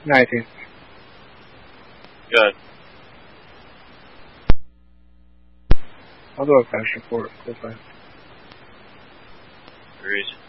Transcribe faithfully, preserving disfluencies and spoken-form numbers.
nineteenth. Good. I'll do a fast report. Go fast. Agreed.